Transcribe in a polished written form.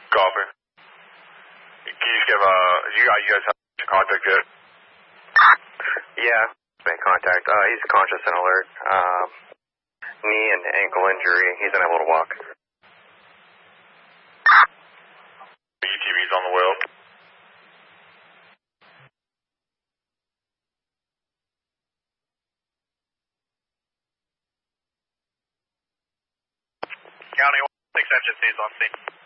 Copy. Can you just give you guys have contact yet? Yeah, been contact. He's conscious and alert. Knee and ankle injury. He's unable to walk. UTV's on the wheel. County 6 agencies on scene.